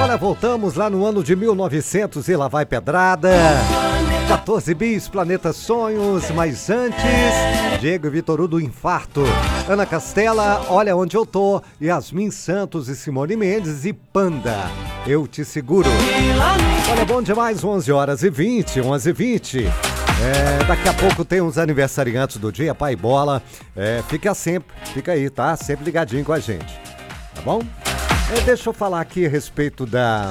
Olha, voltamos lá no ano de 1900 e lá vai pedrada. 14 bis, Planeta Sonhos, mas antes, Diego e Vitor do Infarto, Ana Castela, Olha Onde Eu Tô, Yasmin Santos e Simone Mendes e Panda, Eu Te Seguro. Olha, bom demais, 11h20, 11h20. Daqui a pouco tem uns aniversariantes do dia, Pai Bola. Fica aí, tá? Sempre ligadinho com a gente, tá bom? Deixa eu falar aqui a respeito da...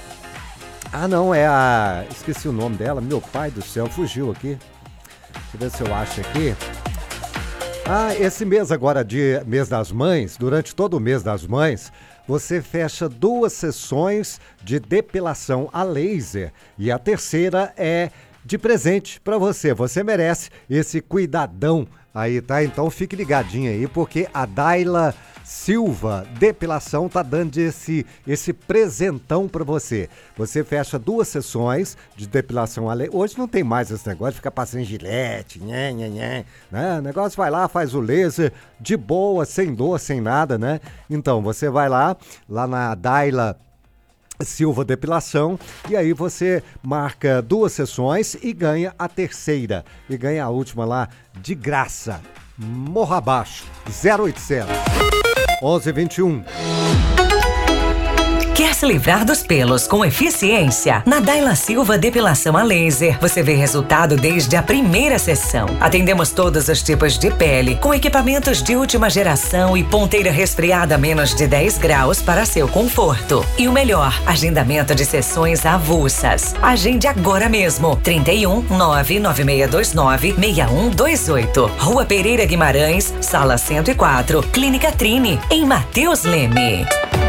esqueci o nome dela, meu pai do céu, fugiu aqui. Deixa eu ver se eu acho aqui. Esse mês agora, mês das mães, durante todo o mês das mães, você fecha 2 sessões de depilação a laser. E a terceira é de presente para você. Você merece esse cuidadão aí, tá? Então fique ligadinho aí, porque a Daila Silva Depilação tá dando esse presentão pra você. Você fecha 2 sessões de depilação a laser. Hoje não tem mais esse negócio de ficar passando gilete, né? O negócio vai lá, faz o laser de boa, sem dor, sem nada, né? Então, você vai lá na Daila Silva Depilação, e aí você marca 2 sessões e ganha a terceira. E ganha a última lá de graça. Morra abaixo, 0800 1121. Quer se livrar dos pelos com eficiência? Na Daila Silva Depilação a Laser, você vê resultado desde a primeira sessão. Atendemos todos os tipos de pele, com equipamentos de última geração e ponteira resfriada a menos de 10 graus para seu conforto. E o melhor, agendamento de sessões avulsas. Agende agora mesmo. 31 99629 6128. Rua Pereira Guimarães, Sala 104, Clínica Trini, em Mateus Leme.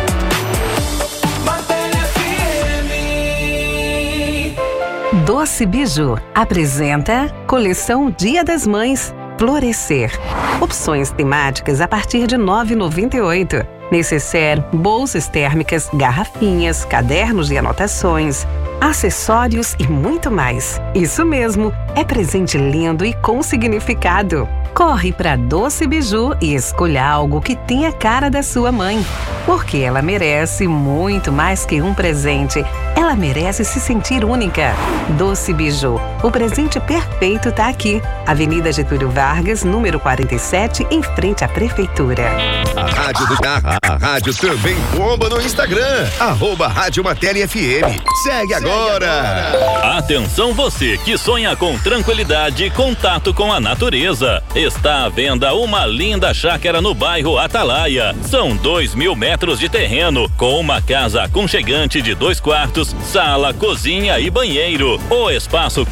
Doce Biju apresenta Coleção Dia das Mães Florescer. Opções temáticas a partir de R$ 9,98. Necessaire, bolsas térmicas, garrafinhas, cadernos de anotações, acessórios e muito mais. Isso mesmo, é presente lindo e com significado. Corre para Doce Biju e escolha algo que tenha a cara da sua mãe. Porque ela merece muito mais que um presente. Ela merece se sentir única. Doce Biju, o presente perfeito tá aqui. Avenida Getúlio Vargas, número 47, em frente à Prefeitura. A rádio também bomba no Instagram. @Rádio Matéria FM. Segue agora. Atenção você que sonha com tranquilidade e contato com a natureza. Está à venda uma linda chácara no bairro Atalaia. São 2.000 metros de terreno, com uma casa aconchegante de 2 quartos, sala, cozinha e banheiro. O espaço